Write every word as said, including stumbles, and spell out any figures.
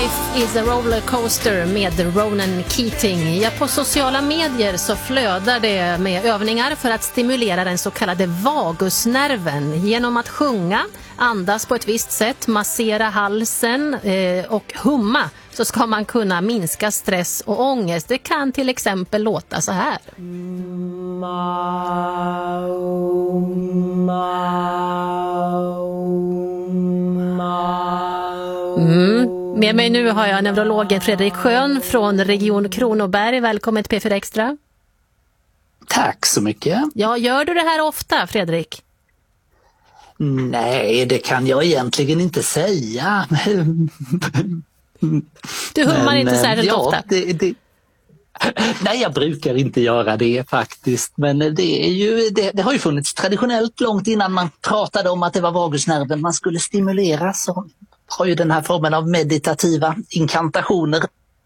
Life is a rollercoaster med Ronan Keating. Ja, på sociala medier så flödar det med övningar för att stimulera den så kallade vagusnerven. Genom att sjunga, andas på ett visst sätt, massera halsen eh, och humma så ska man kunna minska stress och ångest. Det kan till exempel låta så här. Mm. Med mig nu har jag neurologen Fredrik Schön från Region Kronoberg. Välkommen till P fyra Extra. Tack så mycket. Ja, gör du det här ofta, Fredrik? Nej, det kan jag egentligen inte säga. Du hummar Men, inte särskilt ja, ofta? Det, det... Nej, jag brukar inte göra det faktiskt. Men det, är ju, det, det har ju funnits traditionellt långt innan man pratade om att det var vagusnerven man skulle stimulera. Så har ju den här formen av meditativa inkantationer